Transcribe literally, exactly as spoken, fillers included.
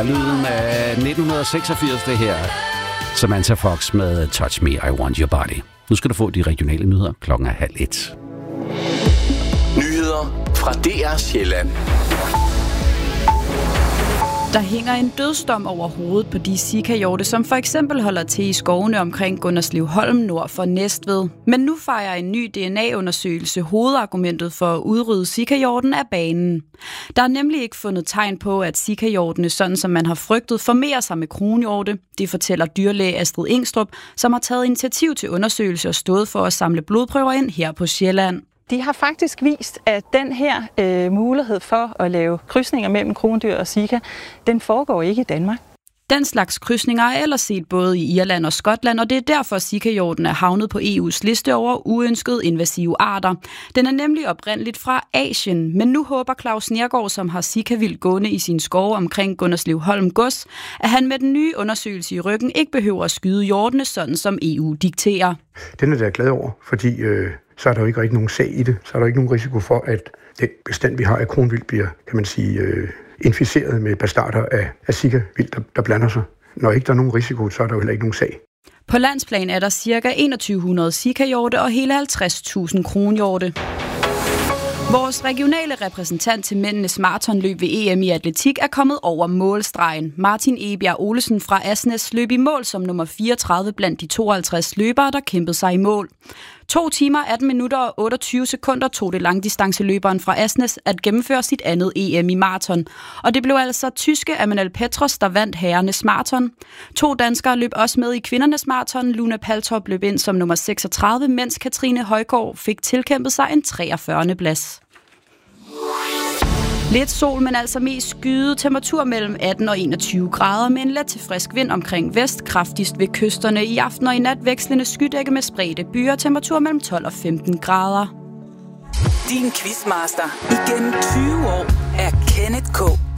er lyden af nitten seksogfirs, det her. Samantha Fox med Touch Me, I Want Your Body. Nu skal du få de regionale nyheder. Klokken er halv et. Nyheder fra D R Sjælland. Der hænger en dødsdom over hovedet på de sikahjorte, som for eksempel holder til i skovene omkring Gunderslevholm nord for Næstved. Men nu fejrer en ny D N A-undersøgelse hovedargumentet for at udrydde sikahjorten af banen. Der er nemlig ikke fundet tegn på, at sikahjortene, sådan som man har frygtet, formerer sig med kronhjorte. Det fortæller dyrlæge Astrid Engstrup, som har taget initiativ til undersøgelse og stået for at samle blodprøver ind her på Sjælland. De har faktisk vist, at den her øh, mulighed for at lave krydsninger mellem krondyr og sika, den foregår ikke i Danmark. Den slags krydsninger er ellers set både i Irland og Skotland, og det er derfor, at sikahjorten er havnet på E U's liste over uønskede invasive arter. Den er nemlig oprindeligt fra Asien, men nu håber Claus Nergård, som har sikavildt gående i sin skove omkring Gunderslevholm Gods, at han med den nye undersøgelse i ryggen ikke behøver at skyde hjortene, sådan som E U dikterer. Den er jeg glad over, fordi øh, så er der jo ikke rigtig nogen sag i det. Så er der ikke nogen risiko for, at den bestand, vi har af kronvildt, bliver, kan man sige, øh, inficeret med bastarder af, af sikavildt, der, der blander sig. Når ikke der er nogen risiko, så er der jo heller ikke nogen sag. På landsplan er der ca. enogtyve hundrede sikahjorte og hele halvtreds tusind kronhjorte. Vores regionale repræsentant til mændenes maratonløb ved E M i atletik er kommet over målstregen. Martin Ebjerg Olesen fra Asnes løb i mål som nummer fireogtredive blandt de tooghalvtreds løbere, der kæmpede sig i mål. To timer, atten minutter og otteogtyve sekunder tog det langdistanceløberen fra Asnes at gennemføre sit andet E M i maraton. Og det blev altså tyske Amanal Petros, der vandt herrenes maraton. To danskere løb også med i kvindernes maraton. Luna Paltop løb ind som nummer seksogtredive, mens Katrine Højgaard fik tilkæmpet sig en treogfyrre plads. Lidt sol, men altså mest skyet. Temperatur mellem atten og enogtyve grader med en let til frisk vind omkring vest, kraftigst ved kysterne. I aften og i nat vekslende skydække med spredte byer. Temperatur mellem tolv og femten grader. Din quizmaster igennem tyve år er Kenneth K.